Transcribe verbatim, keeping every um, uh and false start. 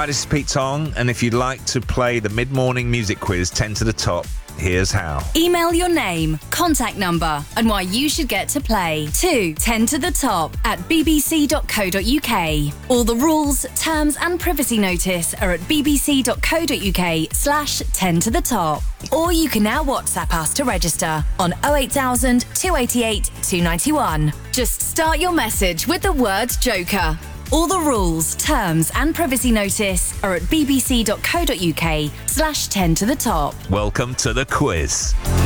Hi, this is Pete Tong, and if you'd like to play the mid-morning music quiz ten to the top, here's how. Email your name, contact number, and why you should get to play to ten to the top at b b c dot co dot u k. All the rules, terms, and privacy notice are at b b c dot co dot u k slash ten to the top. Or you can now WhatsApp us to register on oh eight thousand, two eight eight, two nine one. Just start your message with the word Joker. All the rules, terms, and privacy notice are at b b c dot co dot u k slash ten to the top. Welcome to the quiz.